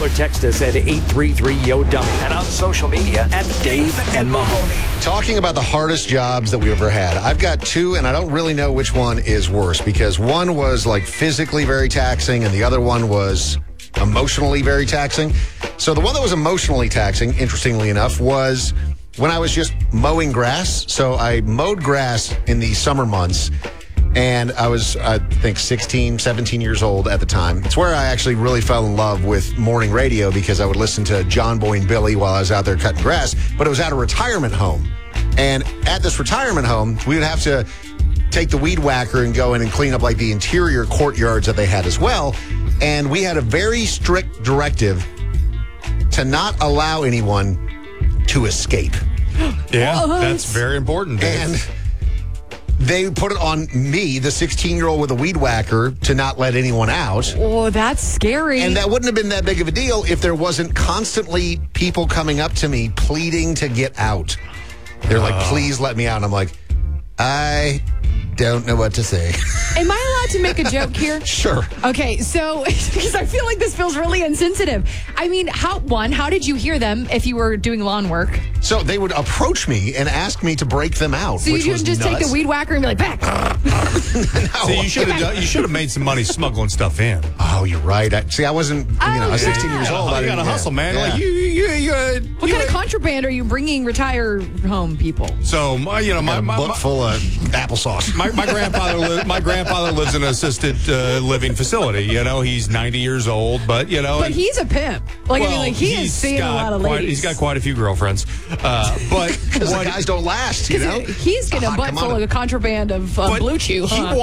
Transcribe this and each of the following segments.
Call or text us at 833-YO-DUMMY and on social media at Dave and Mahoney. Talking about the hardest jobs that we've ever had. I've got two, and I don't really know which one is worse because one was like physically very taxing and the other one was emotionally very taxing. So the one that was emotionally taxing, interestingly enough, was when I was just mowing grass. So I mowed grass in the summer months. And I was, I think, 16, 17 years old at the time. It's where I actually really fell in love with morning radio because I would listen to John Boy and Billy while I was out there cutting grass. But it was at a retirement home. And at this retirement home, we would have to take the weed whacker and go in and clean up like the interior courtyards that they had as well. And we had a very strict directive to not allow anyone to escape. Yeah, that's very important, Dave. And they put it on me, the 16-year-old with a weed whacker, to not let anyone out. Oh, that's scary. And that wouldn't have been that big of a deal if there wasn't constantly people coming up to me pleading to get out. They're like, please let me out. And I'm like, I don't know what to say. Am I allowed to make a joke here? Sure. Okay, so, because I feel like this feels really insensitive. I mean, how did you hear them if you were doing lawn work? So they would approach me and ask me to break them out. So you which was couldn't just nuts. take the weed whacker and be like, back. No. See, you should have made some money smuggling stuff in. Oh, you're right. I wasn't, I was 16 years old. You got to hustle, man. Yeah. Like What kind of contraband are you bringing retire home people? So, Got a book full of applesauce. My grandfather lives in an assisted living facility. He's 90 years old, but But he's a pimp. He is seeing a lot of ladies. He's got quite a few girlfriends. But Because the guys don't last, He's getting a butt full of contraband of Blue Chew. He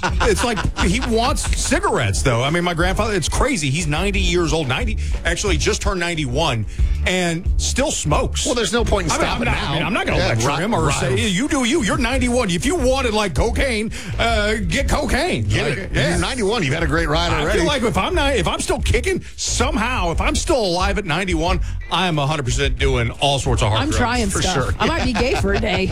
wants cigarettes, though. I mean, my grandfather, it's crazy. He's 90 years old, actually just turned 91, and still smokes. Well, there's no point in stopping now. I'm not going to lecture him or say, you do you. You're 91. If you wanted, like, cocaine, get cocaine. Get it. You're 91. You've had a great ride already. I feel like if I'm still kicking, somehow, if I'm still alive at 91, I am 100% doing all sorts of hard I'm drugs. trying for stuff. sure. I might be gay for a day.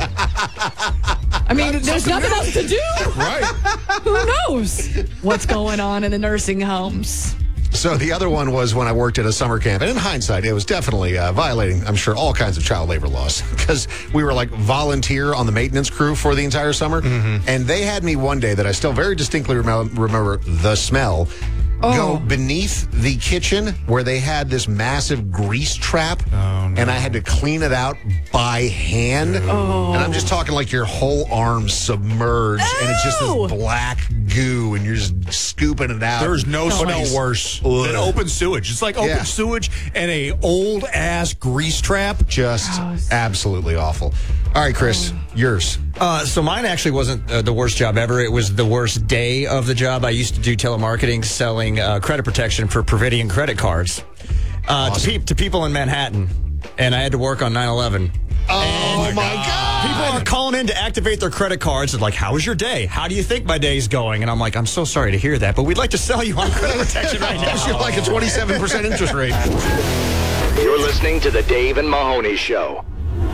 I mean, there's nothing else to do. Right. Who knows what's going on in the nursing homes? So the other one was when I worked at a summer camp. And in hindsight, it was definitely violating, I'm sure, all kinds of child labor laws. Because we were like volunteer on the maintenance crew for the entire summer. Mm-hmm. And they had me one day that I still very distinctly remember the smell. Go beneath the kitchen where they had this massive grease trap. Oh, no. And I had to clean it out by hand. Oh. And I'm just talking like your whole arm submerged. Ew. And it's just this black goo and you're just scooping it out. There's no smell worse than open sewage. It's like open sewage and a old ass grease trap. Just absolutely awful. All right, Chris, yours. So mine actually wasn't the worst job ever. It was the worst day of the job. I used to do telemarketing, selling credit protection for Providian credit cards to people in Manhattan. And I had to work on 9/11. Oh, my God. People are calling in to activate their credit cards. And like, how was your day? How do you think my day's going? And I'm like, I'm so sorry to hear that, but we'd like to sell you on credit protection right now. You're like a 27% interest rate. You're listening to the Dave and Mahoney Show.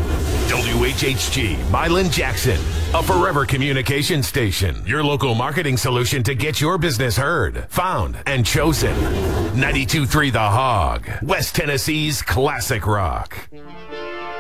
WHHG, Milan Jackson, a forever communication station. Your local marketing solution to get your business heard, found, and chosen. 92.3 The Hog, West Tennessee's classic rock.